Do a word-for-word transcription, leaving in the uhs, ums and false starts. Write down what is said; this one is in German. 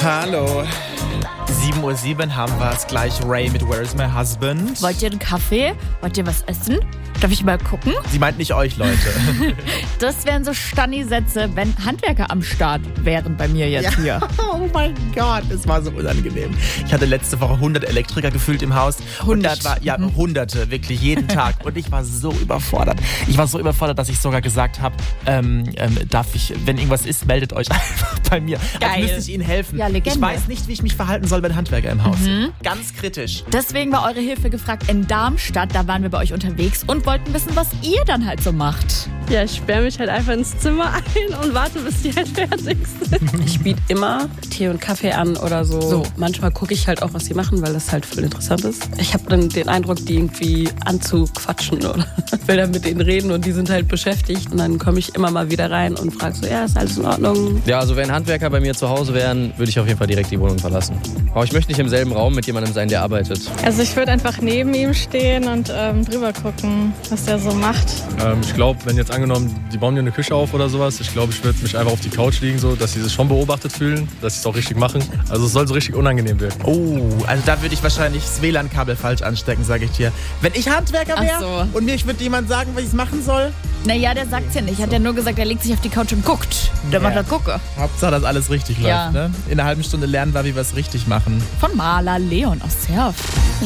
Hallo. sieben Uhr sieben haben wir es gleich. Ray mit Where is my husband? Wollt ihr einen Kaffee? Wollt ihr was essen? Darf ich mal gucken? Sie meint nicht euch, Leute. Das wären so Stanni-Sätze, wenn Handwerker am Start wären bei mir jetzt Ja. hier. Oh mein Gott, es war so unangenehm. Ich hatte letzte Woche hundert Elektriker gefühlt im Haus. hundert? Und ich war, ja, hunderte, wirklich jeden Tag. Und ich war so überfordert. Ich war so überfordert, dass ich sogar gesagt habe, ähm, ähm, darf ich, wenn irgendwas ist, meldet euch einfach bei mir. Geil. Als müsste ich Ihnen helfen. Ja, Legende. Ich weiß nicht, wie ich mich verhalten soll bei Handwerker im Haus. Mhm. Ganz kritisch. Deswegen war eure Hilfe gefragt in Darmstadt. Da waren wir bei euch unterwegs und wollten wissen, was ihr dann halt so macht. Ja, ich sperre mich halt einfach ins Zimmer ein und warte, bis die halt fertig sind. Ich biete immer Tee und Kaffee an oder so. So. Manchmal gucke ich halt auch, was sie machen, weil das halt voll interessant ist. Ich habe dann den Eindruck, die irgendwie anzuquatschen oder will dann mit denen reden und die sind halt beschäftigt. Und dann komme ich immer mal wieder rein und frage so, ja, ist alles in Ordnung? Ja, also wenn Handwerker bei mir zu Hause wären, würde ich auf jeden Fall direkt die Wohnung verlassen. Aber ich möchte nicht im selben Raum mit jemandem sein, der arbeitet. Also ich würde einfach neben ihm stehen und ähm, drüber gucken, was der so macht. Ähm, ich glaube, wenn jetzt angenommen, die bauen mir eine Küche auf oder sowas, ich glaube, ich würde mich einfach auf die Couch liegen, so, dass sie sich schon beobachtet fühlen, dass sie es auch richtig machen. Also es soll so richtig unangenehm wirken. Oh, also da würde ich wahrscheinlich das W L A N-Kabel falsch anstecken, sage ich dir. Wenn ich Handwerker wäre Ach so. und mir ich würde jemand sagen, was ich machen soll, Naja, der sagt's ja nicht. Hat ja nur gesagt, er legt sich auf die Couch und guckt. Der Ja. macht da Gucke. Hauptsache, dass alles richtig Ja. läuft. Ne? In einer halben Stunde lernen wir, wie wir es richtig machen. Von Maler Leon aus Serf.